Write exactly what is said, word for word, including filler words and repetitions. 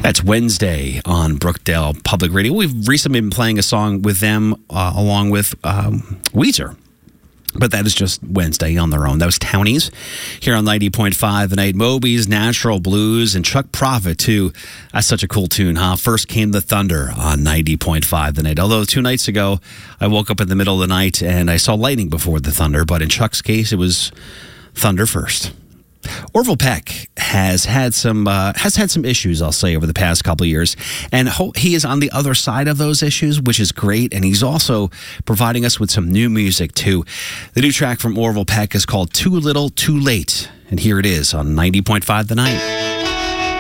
That's Wednesday on Brookdale Public Radio. We've recently been playing a song with them uh, along with um, Weezer. But that is just Wednesday on their own. That was Townies here on ninety point five The Night. Moby's Natural Blues and Chuck Prophet, too. That's such a cool tune, huh? First Came the Thunder on ninety point five The Night. Although two nights ago, I woke up in the middle of the night and I saw lightning before the thunder. But in Chuck's case, it was thunder first. Orville Peck has had some uh, has had some issues, I'll say, over the past couple of years, and ho- he is on the other side of those issues, which is great. And he's also providing us with some new music too. The new track from Orville Peck is called "Too Little, Too Late," and here it is on ninety point five The Night.